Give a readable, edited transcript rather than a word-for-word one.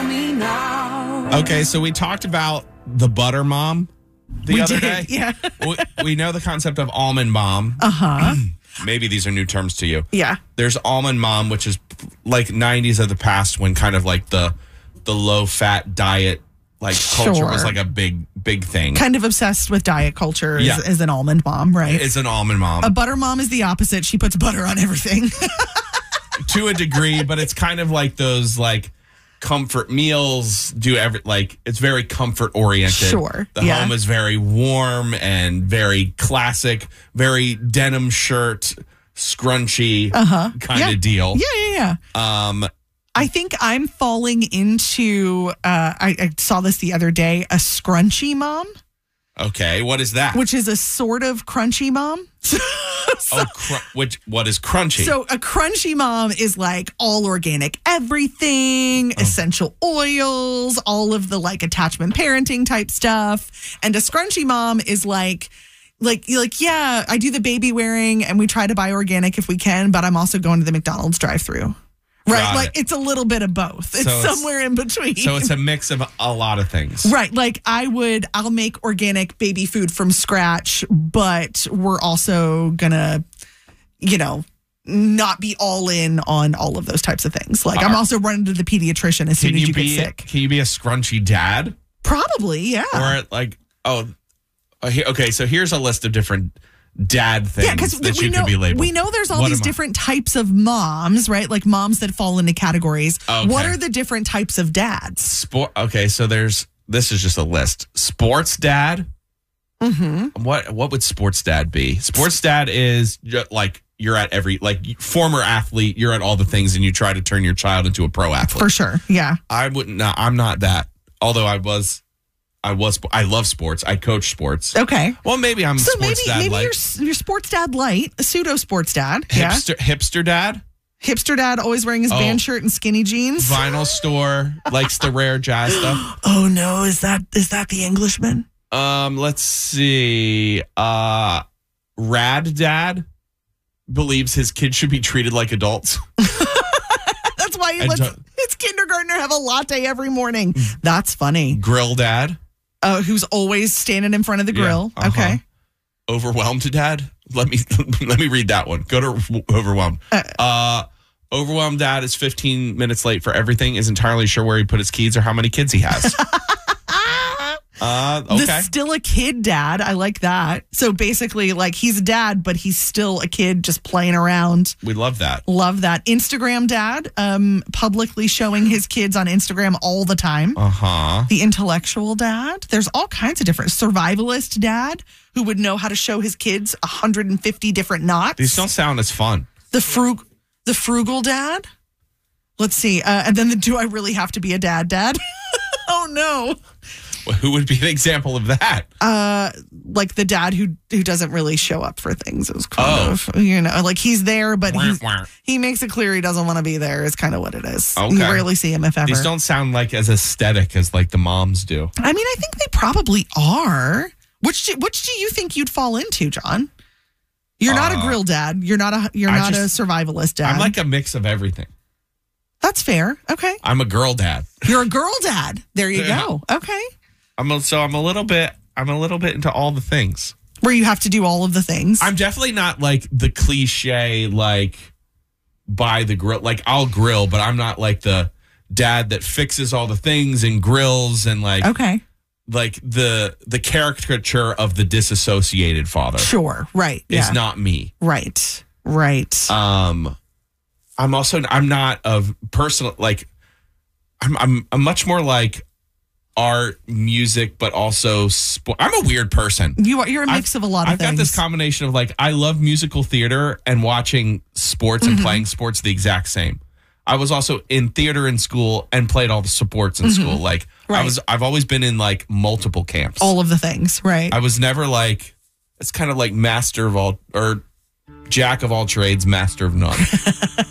me now. Okay, so we talked about the butter mom the other day. Yeah. we know the concept of almond mom. Uh-huh. Maybe these are new terms to you. Yeah. There's almond mom, which is like 90s of the past when kind of like the low-fat diet like culture was like a big thing. Kind of obsessed with diet culture is an almond mom, right? It's an almond mom. A butter mom is the opposite. She puts butter on everything. To a degree, but it's kind of like those like comfort meals it's very comfort oriented. Sure. The home is very warm and very classic, very denim shirt, scrunchy kind of deal. Yeah. I think I'm falling into, I saw this the other day, a scrunchy mom. Okay, what is that? Which is a sort of crunchy mom. What is crunchy? So a crunchy mom is like all organic everything, essential oils, all of the like attachment parenting type stuff. And a scrunchy mom is like, yeah, I do the baby wearing and we try to buy organic if we can, but I'm also going to the McDonald's drive-thru. Right, like it's a little bit of both. It's somewhere in between. So it's a mix of a lot of things. Right, like I'll make organic baby food from scratch, but we're also gonna, not be all in on all of those types of things. Like I'm also running to the pediatrician as soon as you get sick. Can you be a scrunchy dad? Probably, yeah. Or like, okay, so here's a list of different dad things that you could be labeled. We know there's all these different types of moms, right? Like moms that fall into categories. Okay. What are the different types of dads? Okay, so this is just a list. Sports dad. Mm-hmm. What would sports dad be? Sports dad is like you're at every former athlete. You're at all the things, and you try to turn your child into a pro athlete. For sure, yeah. I'm not that. Although I love sports. I coach sports. Okay. Well, maybe I'm sports dad maybe light. You're sports dad light, a pseudo sports dad. Hipster dad. Hipster dad, always wearing his band shirt and skinny jeans. Vinyl store, likes the rare jazz stuff. Oh no, is that the Englishman? Let's see. Rad dad believes his kids should be treated like adults. That's why he lets his kindergartner have a latte every morning. That's funny. Grill dad. Who's always standing in front of the grill. Okay. Overwhelmed dad. Let me read that one. Go to overwhelmed. Overwhelmed dad is 15 minutes late for everything, is entirely sure where he put his keys or how many kids he has. Okay. The still a kid dad. I like that. So basically, like, he's a dad, but he's still a kid just playing around. We love that. Love that. Instagram dad, publicly showing his kids on Instagram all the time. The intellectual dad. There's all kinds of different. Survivalist dad, who would know how to show his kids 150 different knots. These don't sound as fun. The frugal dad. Let's see. And then do I really have to be a dad? Oh, no. Who would be an example of that? Like the dad who doesn't really show up for things. It was kind of, like he's there, but he makes it clear he doesn't want to be there is kind of what it is. Okay. You rarely see him, if ever. These don't sound like as aesthetic as like the moms do. I mean, I think they probably are. Which do you think you'd fall into, John? You're not a grill dad. You're not a survivalist dad. I'm like a mix of everything. That's fair. Okay. I'm a girl dad. You're a girl dad. There you go. Okay. I'm a little bit into all the things. Where you have to do all of the things. I'm definitely not like the cliche, like by the grill. Like I'll grill, but I'm not like the dad that fixes all the things and grills and like like the caricature of the disassociated father. Sure, right. Is not me. Right. I'm not of personal like I'm much more like art, music, but also sport. I'm a weird person. You're a mix of a lot of things. I've got this combination of like I love musical theater and watching sports and playing sports the exact same. I was also in theater in school and played all the sports in school. Like I've always been in like multiple camps. All of the things, right? I was never like it's kind of like master of all or jack of all trades, master of none.